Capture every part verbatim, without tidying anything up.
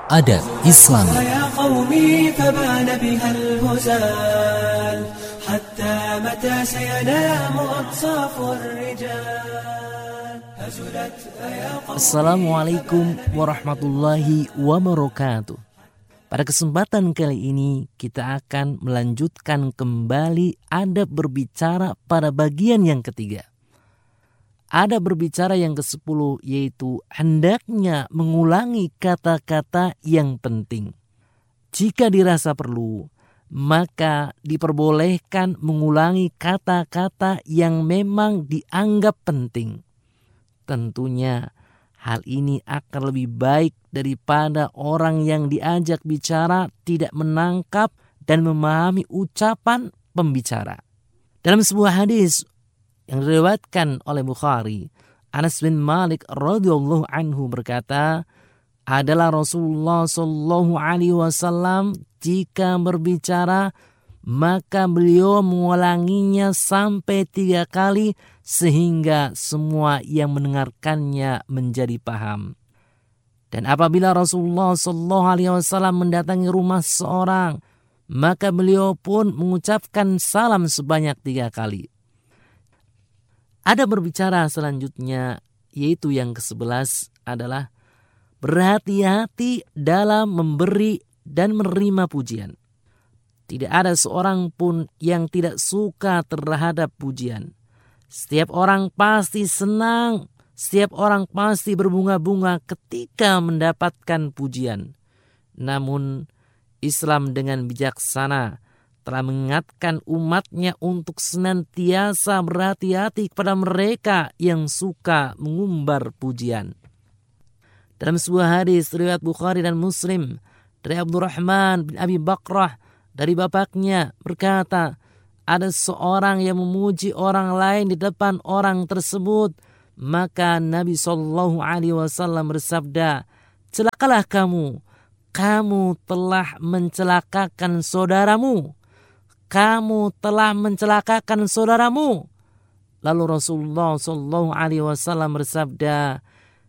Adab Islami. يا قومي فبان بها الهزال حتى متى سينام أنصاف الرجال هزلت يا قومي. Assalamualaikum warahmatullahi wabarakatuh. Pada kesempatan kali ini kita akan melanjutkan kembali adab berbicara pada bagian yang ketiga. Adab berbicara yang kesepuluh yaitu hendaknya mengulangi kata-kata yang penting. Jika dirasa perlu, maka diperbolehkan mengulangi kata-kata yang memang dianggap penting. Tentunya hal ini akan lebih baik daripada orang yang diajak bicara tidak menangkap dan memahami ucapan pembicara. Dalam sebuah hadis yang diriwayatkan oleh Bukhari, Anas bin Malik radhiyallahu anhu berkata, adalah Rasulullah sallallahu alaihi wasallam jika berbicara maka beliau mengulanginya sampai tiga kali sehingga semua yang mendengarkannya menjadi paham. Dan apabila Rasulullah sallallahu alaihi wasallam mendatangi rumah seorang, maka beliau pun mengucapkan salam sebanyak tiga kali. Ada berbicara selanjutnya yaitu yang kesebelas adalah berhati-hati dalam memberi dan menerima pujian. Tidak ada seorang pun yang tidak suka terhadap pujian. Setiap orang pasti senang, setiap orang pasti berbunga-bunga ketika mendapatkan pujian. Namun Islam dengan bijaksana telah mengingatkan umatnya untuk senantiasa berhati-hati kepada mereka yang suka mengumbar pujian. Dalam sebuah hadis riwayat Bukhari dan Muslim dari Abdurrahman bin Abi Bakrah dari bapaknya berkata, ada seorang yang memuji orang lain di depan orang tersebut, maka Nabi Shallallahu Alaihi Wasallam bersabda, celakalah kamu, kamu telah mencelakakan saudaramu. Kamu telah mencelakakan saudaramu. Lalu Rasulullah Shallallahu Alaihi Wasallam bersabda,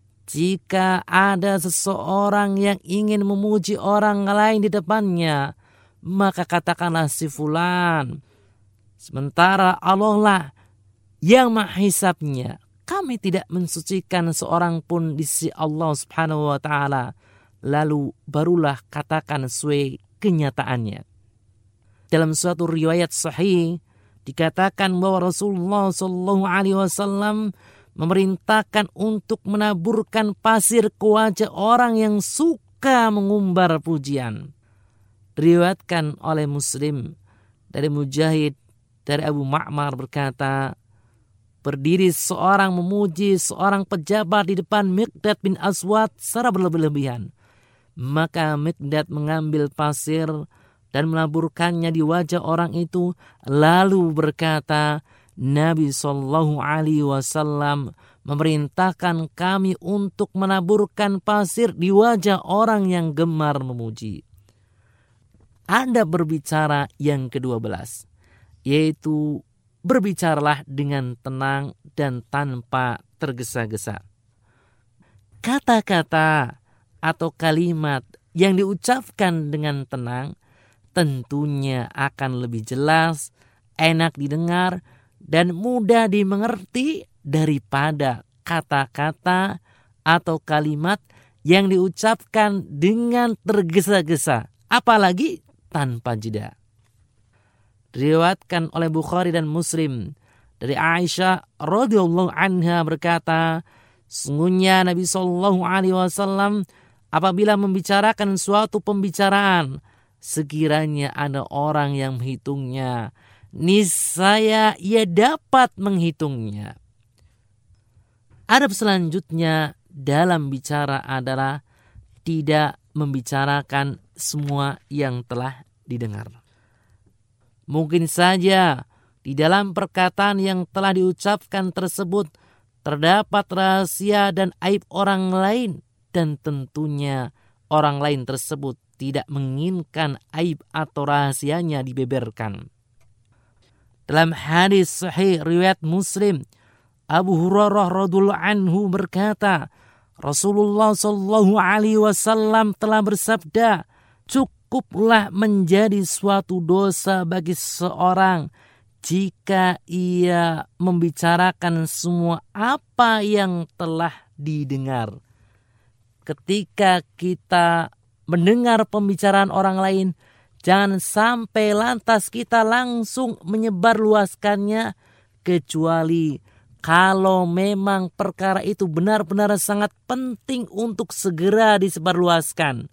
jika ada seseorang yang ingin memuji orang lain di depannya, maka katakanlah si fulan. Sementara Allah lah yang menghisabnya. Kami tidak mensucikan seorang pun di sisi Allah Subhanahu wa taala. Lalu barulah katakan sesuai kenyataannya. Dalam suatu riwayat sahih dikatakan bahwa Rasulullah sallallahu alaihi wasallam memerintahkan untuk menaburkan pasir ke wajah orang yang suka mengumbar pujian. Diriwayatkan oleh Muslim dari Mujahid dari Abu Ma'mar berkata, berdiri seorang memuji seorang pejabat di depan Miqdad bin Aswad secara berlebih-lebihan. Maka Miqdad mengambil pasir dan menaburkannya di wajah orang itu, lalu berkata, Nabi Shallallahu Alaihi Wasallam memerintahkan kami untuk menaburkan pasir di wajah orang yang gemar memuji. Ada berbicara yang kedua belas, yaitu berbicaralah dengan tenang dan tanpa tergesa-gesa. Kata-kata atau kalimat yang diucapkan dengan tenang tentunya akan lebih jelas, enak didengar, dan mudah dimengerti daripada kata-kata atau kalimat yang diucapkan dengan tergesa-gesa, apalagi tanpa jeda. Diriwayatkan oleh Bukhari dan Muslim dari Aisyah radhiyallahu anha berkata, sungguhnya Nabi Shallallahu Alaihi Wasallam apabila membicarakan suatu pembicaraan, sekiranya ada orang yang menghitungnya, niscaya ia dapat menghitungnya. Adab selanjutnya dalam bicara adalah tidak membicarakan semua yang telah didengar. Mungkin saja di dalam perkataan yang telah diucapkan tersebut terdapat rahasia dan aib orang lain, dan tentunya orang lain tersebut tidak menginginkan aib atau rahasianya dibeberkan. Dalam hadis sahih riwayat Muslim, Abu Hurairah radhiyallahu anhu berkata, Rasulullah Shallallahu Alaihi Wasallam telah bersabda, cukuplah menjadi suatu dosa bagi seorang jika ia membicarakan semua apa yang telah didengar. Ketika kita mendengar pembicaraan orang lain, jangan sampai lantas kita langsung menyebarluaskannya, kecuali kalau memang perkara itu benar-benar sangat penting untuk segera disebarluaskan.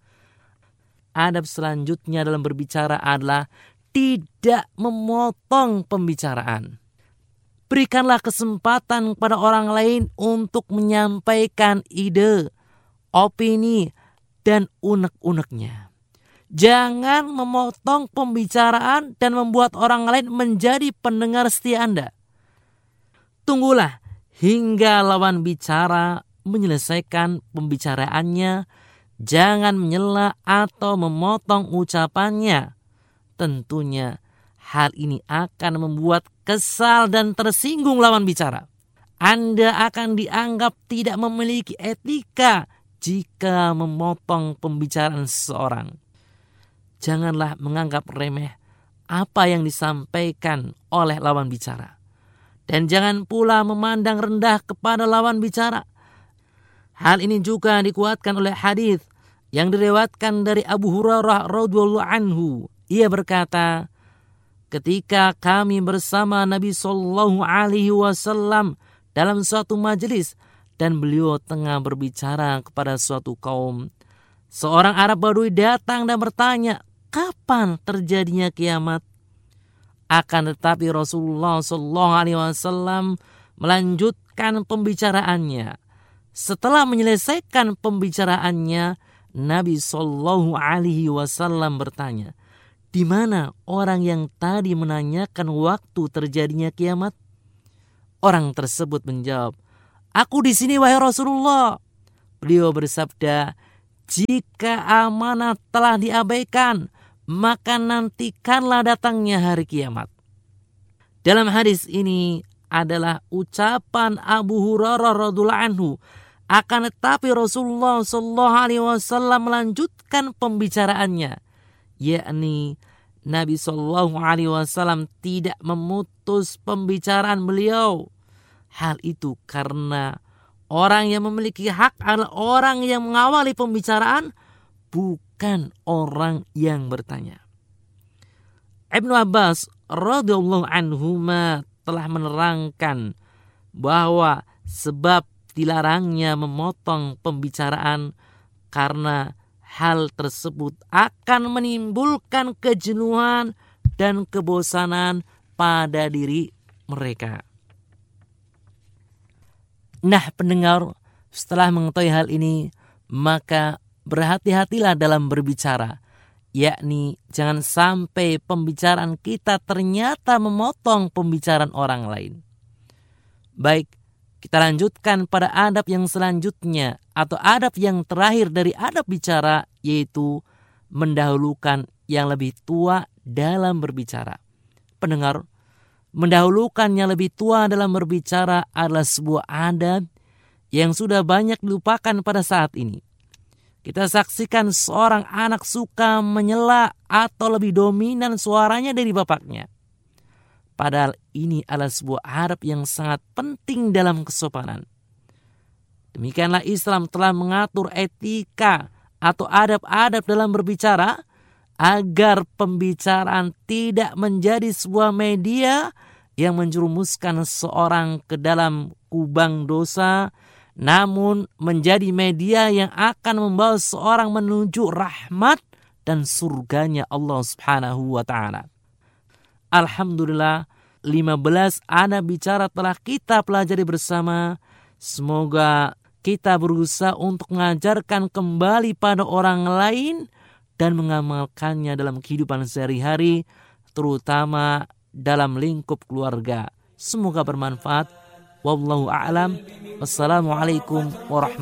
Adab selanjutnya dalam berbicara adalah tidak memotong pembicaraan. Berikanlah kesempatan kepada orang lain untuk menyampaikan ide, opini, dan unek-uneknya. Jangan memotong pembicaraan dan membuat orang lain menjadi pendengar setia Anda. Tunggulah hingga lawan bicara menyelesaikan pembicaraannya. Jangan menyela atau memotong ucapannya. Tentunya hal ini akan membuat kesal dan tersinggung lawan bicara. Anda akan dianggap tidak memiliki etika jika memotong pembicaraan seseorang. Janganlah menganggap remeh apa yang disampaikan oleh lawan bicara. Dan jangan pula memandang rendah kepada lawan bicara. Hal ini juga dikuatkan oleh hadis yang diriwayatkan dari Abu Hurairah radhiyallahu anhu. Ia berkata, ketika kami bersama Nabi Shallallahu Alaihi Wasallam dalam suatu majelis dan beliau tengah berbicara kepada suatu kaum, seorang Arab Badui datang dan bertanya, kapan terjadinya kiamat? Akan tetapi Rasulullah Shallallahu Alaihi Wasallam melanjutkan pembicaraannya. Setelah menyelesaikan pembicaraannya, Nabi Shallallahu Alaihi Wasallam bertanya, di mana orang yang tadi menanyakan waktu terjadinya kiamat? Orang tersebut menjawab, aku di sini wahai Rasulullah. Beliau bersabda, jika amanat telah diabaikan, maka nantikanlah datangnya hari kiamat. Dalam hadis ini adalah ucapan Abu Hurairah radhiyallahu anhu. Akan tetapi Rasulullah Shallallahu Alaihi Wasallam melanjutkan pembicaraannya, yakni Nabi Shallallahu Alaihi Wasallam tidak memutus pembicaraan beliau. Hal itu karena orang yang memiliki hak adalah orang yang mengawali pembicaraan, bukan orang yang bertanya. Ibnu Abbas radhiyallahu anhuma telah menerangkan bahwa sebab dilarangnya memotong pembicaraan karena hal tersebut akan menimbulkan kejenuhan dan kebosanan pada diri mereka. Nah pendengar, setelah mengetahui hal ini, maka berhati-hatilah dalam berbicara, yakni jangan sampai pembicaraan kita ternyata memotong pembicaraan orang lain. Baik, kita lanjutkan pada adab yang selanjutnya atau adab yang terakhir dari adab bicara, yaitu mendahulukan yang lebih tua dalam berbicara. Pendengar, mendahulukan yang lebih tua dalam berbicara adalah sebuah adab yang sudah banyak dilupakan pada saat ini. Kita saksikan seorang anak suka menyela atau lebih dominan suaranya dari bapaknya. Padahal ini adalah sebuah adab yang sangat penting dalam kesopanan. Demikianlah Islam telah mengatur etika atau adab-adab dalam berbicara agar pembicaraan tidak menjadi sebuah media yang menjerumuskan seorang ke dalam kubang dosa, namun menjadi media yang akan membawa seorang menuju rahmat dan surganya Allah Subhanahu wa taala. Alhamdulillah, lima belas adab bicara telah kita pelajari bersama. Semoga kita berusaha untuk mengajarkan kembali pada orang lain dan mengamalkannya dalam kehidupan sehari-hari, terutama dalam lingkup keluarga. Semoga bermanfaat. Wallahu a'lam. Wassalamualaikum warahmatullahi